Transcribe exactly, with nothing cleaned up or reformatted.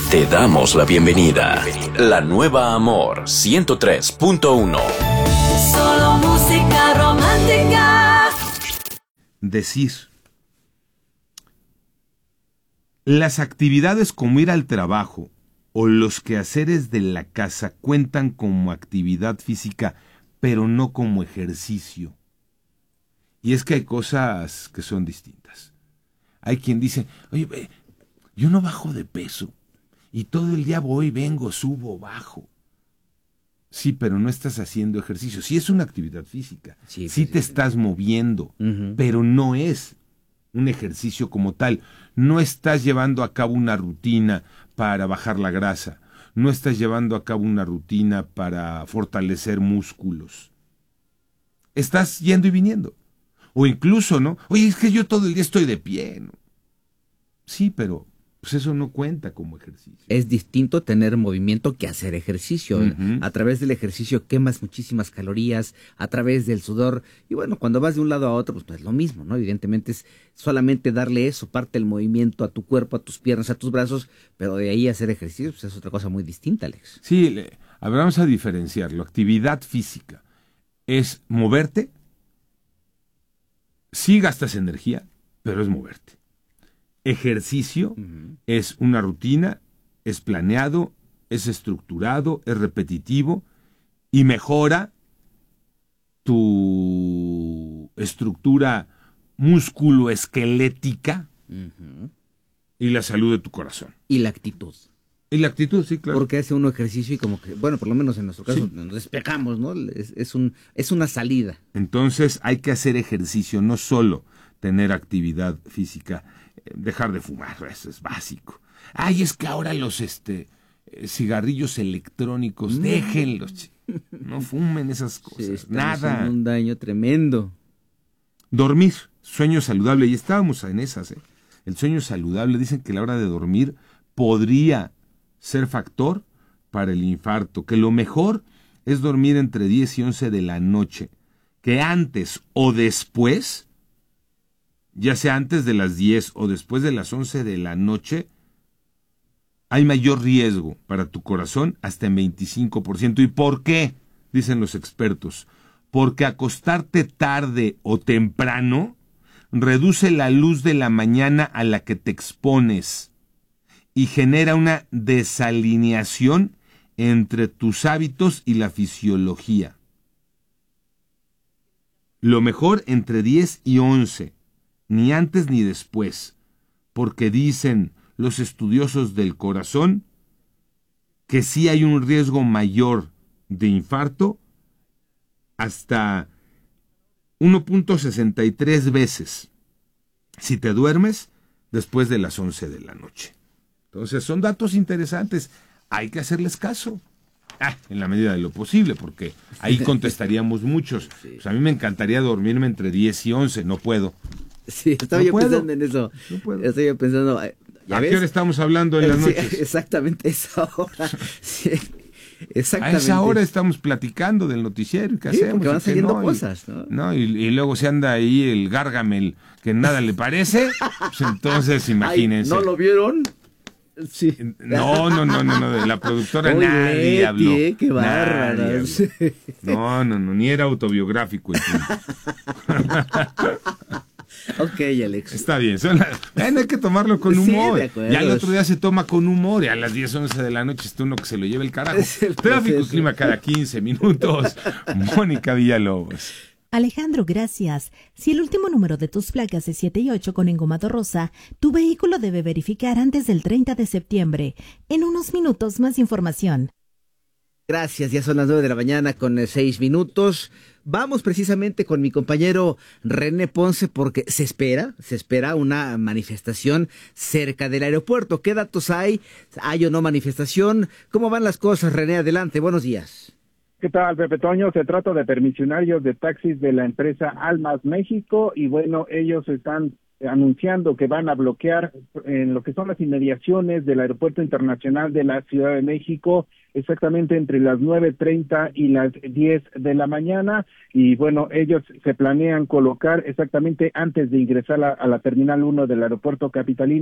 Te damos la bienvenida. La nueva Amor ciento tres punto uno. Solo música romántica. Decir. Las actividades como ir al trabajo o los quehaceres de la casa cuentan como actividad física, pero no como ejercicio. Y es que hay cosas que son distintas. Hay quien dice, oye, yo no bajo de peso, y todo el día voy, vengo, subo, bajo. Sí, pero no estás haciendo ejercicio. Sí es una actividad física, sí, sí te estás moviendo, uh-huh. pero no es un ejercicio como tal. No estás llevando a cabo una rutina para bajar la grasa, no estás llevando a cabo una rutina para fortalecer músculos. Estás yendo y viniendo. O incluso, ¿no? Oye, es que yo todo el día estoy de pie, ¿no? Sí, pero pues eso no cuenta como ejercicio. Es distinto tener movimiento que hacer ejercicio. Uh-huh. A través del ejercicio quemas muchísimas calorías, a través del sudor. Y bueno, cuando vas de un lado a otro, pues no es lo mismo, ¿no? Evidentemente es solamente darle eso, parte del movimiento a tu cuerpo, a tus piernas, a tus brazos, pero de ahí hacer ejercicio pues es otra cosa muy distinta, Alex. Sí, le, a ver, vamos a diferenciarlo. Actividad física es moverte. Sí gastas energía, pero es moverte. Ejercicio uh-huh. es una rutina, es planeado, es estructurado, es repetitivo y mejora tu estructura músculo-esquelética uh-huh. y la salud de tu corazón. Y la actitud. Y la actitud, sí, claro. Porque hace uno ejercicio y como que, bueno, por lo menos en nuestro caso, sí. nos despejamos, ¿no? Es, es, un, es una salida. Entonces hay que hacer ejercicio, no solo tener actividad física, eh, dejar de fumar, eso es básico. Ay, es que ahora los este eh, cigarrillos electrónicos, mm. déjenlos, no fumen esas cosas, sí, nada. Un daño tremendo. Dormir, sueño saludable, y estábamos en esas, ¿eh? El sueño saludable, dicen que la hora de dormir podría ser factor para el infarto, que lo mejor es dormir entre diez y once de la noche, que antes o después, ya sea antes de las diez o después de las once de la noche, hay mayor riesgo para tu corazón hasta en veinticinco por ciento. ¿Y por qué? Dicen los expertos. Porque acostarte tarde o temprano reduce la luz de la mañana a la que te expones y genera una desalineación entre tus hábitos y la fisiología. Lo mejor entre diez y once, ni antes ni después, porque dicen los estudiosos del corazón que sí hay un riesgo mayor de infarto hasta uno punto sesenta y tres veces si te duermes después de las once de la noche. Entonces son datos interesantes, hay que hacerles caso, ah, en la medida de lo posible, porque ahí contestaríamos muchos. Sí. Pues a mí me encantaría dormirme entre diez y once, no puedo. Sí, estaba no yo puedo. pensando en eso. No puedo. Estaba yo pensando, ¿ya ¿A ves? qué hora estamos hablando en las sí, noches? Exactamente esa hora. Sí, exactamente. A esa hora estamos platicando del noticiero y qué sí, hacemos. Porque van saliendo no, cosas, ¿no? No, y, y luego se anda ahí el Gargamel que nada le parece, pues entonces imagínense. Ay, ¿no lo vieron? Sí. No, no, no, no, no, de la productora Oye, nadie habló. Qué, qué bárbaro. Sí. No, no, no, ni era autobiográfico. Ok, Alex. Está bien. Son la... bueno, hay que tomarlo con humor. Sí, ya el otro día se toma con humor y a las diez, once de la noche está uno que se lo lleve el carajo. El Tráfico y clima cada quince minutos. Mónica Villalobos. Alejandro, gracias. Si el último número de tus placas es siete y ocho con engomado rosa, tu vehículo debe verificar antes del treinta de septiembre. En unos minutos más información. Gracias, ya son las nueve de la mañana con seis minutos. Vamos precisamente con mi compañero René Ponce porque se espera, se espera una manifestación cerca del aeropuerto. ¿Qué datos hay? ¿Hay o no manifestación? ¿Cómo van las cosas, René? Adelante, buenos días. ¿Qué tal, Pepe Toño? Se trata de permisionarios de taxis de la empresa Almas México y bueno, ellos están anunciando que van a bloquear en lo que son las inmediaciones del Aeropuerto Internacional de la Ciudad de México, exactamente entre las nueve treinta y las diez de la mañana, y bueno, ellos se planean colocar exactamente antes de ingresar a, a la Terminal uno del Aeropuerto Capitalino